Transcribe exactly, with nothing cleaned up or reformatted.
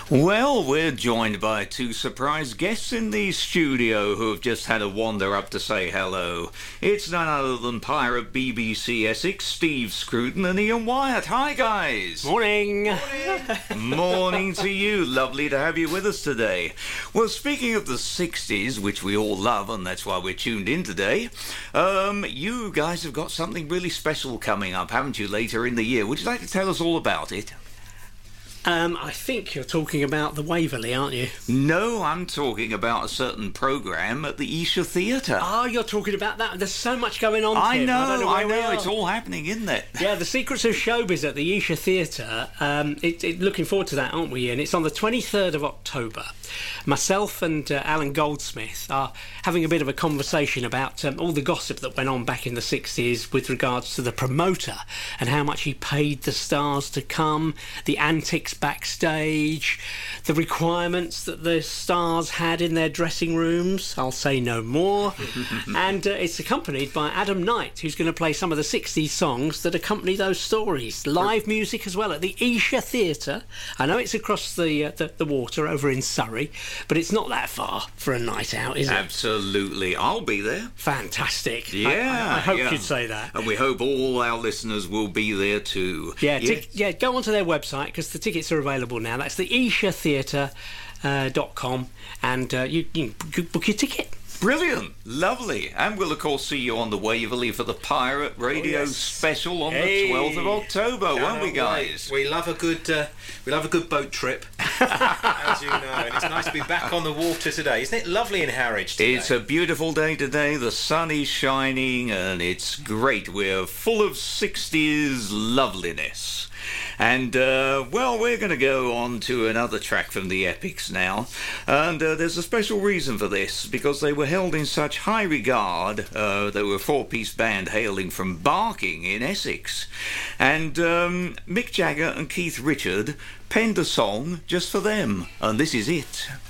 Well, we're joined by two surprise guests in the studio who have just had a wander up to say hello. It's none other than Pirate B B C Essex, Steve Scruton and Ian Wyatt. Hi, guys. Morning. Morning. Morning to you. Lovely to have you with us today. Well, speaking of the sixties, which we all love, and that's why we're tuned in today, um, you guys have got something really special coming up, haven't you, later in the year? Would you like to tell us all about it? Um, I think you're talking about the Waverley, aren't you? No, I'm talking about a certain programme at the Esher Theatre. Oh, you're talking about that. There's so much going on, I Tim. know, I, don't know, I know. we It's all happening, isn't it? Yeah, the Secrets of Showbiz at the Esher Theatre. Um, it, it, looking forward to that, aren't we, Ian? It's on the twenty-third of October. Myself and uh, Alan Goldsmith are having a bit of a conversation about um, all the gossip that went on back in the sixties with regards to the promoter and how much he paid the stars to come, the antics backstage, the requirements that the stars had in their dressing rooms. I'll say no more. And uh, it's accompanied by Adam Knight, who's going to play some of the sixties songs that accompany those stories. Live music as well at the Esher Theatre. I know it's across the, uh, the the water over in Surrey, but it's not that far for a night out, is it? Absolutely. I'll be there. Fantastic. Yeah. I, I, I hope yeah. you'd say that. And we hope all our listeners will be there too. Yeah, yeah. tic- yeah go onto their website because the tickets are available now. That's the esher theatre dot com and uh, you, you can book your ticket. Brilliant, lovely. And we'll of course see you on the Waverley for the Pirate Radio oh, yes. special on hey. the twelfth of October, Cannot won't we, guys? Wait. We love a good, uh, we love a good boat trip, as you know. And it's nice to be back on the water today, isn't it? Lovely in Harwich today. It's a beautiful day today. The sun is shining, and it's great. We're full of sixties loveliness. And, uh, well, we're going to go on to another track from the Epics now. And uh, there's a special reason for this, because they were held in such high regard. Uh, they were a four-piece band hailing from Barking in Essex. And um, Mick Jagger and Keith Richard penned a song just for them. And this is it.